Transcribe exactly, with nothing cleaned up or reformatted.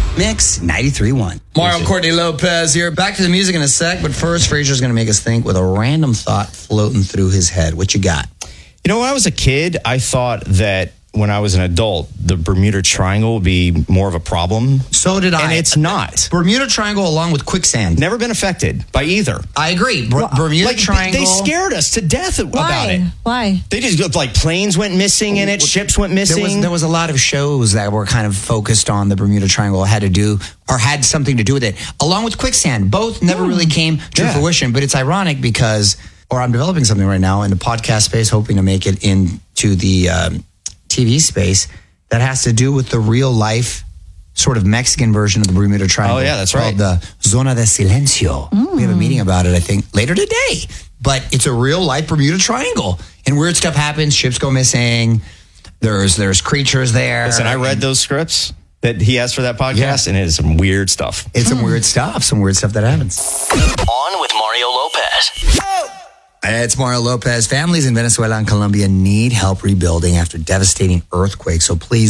Mix ninety-three point one. Mario Courtney Lopez here. Back to the music in a sec, but first, Fraser's going to make us think with a random thought floating through his head. What you got? You know, when I was a kid, I thought that when I was an adult, the Bermuda Triangle would be more of a problem. So did I. And it's not. Bermuda Triangle along with quicksand. Never been affected by either. I agree. Ber- Bermuda like, Triangle. They scared us to death Why? about it. Why? They just, like, planes went missing in it, ships went missing. There was, there was a lot of shows that were kind of focused on the Bermuda Triangle, had to do, or had something to do with it, along with quicksand. Both never mm. really came to yeah. fruition, but it's ironic because, or I'm developing something right now in the podcast space, hoping to make it into the um, T V space that has to do with the real life sort of Mexican version of the Bermuda Triangle. Oh, yeah, that's right. Called the Zona de Silencio. Mm. We have a meeting about it, I think, later today. But it's a real life Bermuda Triangle. And weird stuff happens. Ships go missing. There's there's creatures there. Listen, I read those scripts that he has for that podcast, yeah. and it is some weird stuff. It's some weird stuff. Some weird stuff that happens. On with Mario Lopez. It's Mario Lopez. Families in Venezuela and Colombia need help rebuilding after devastating earthquakes. So please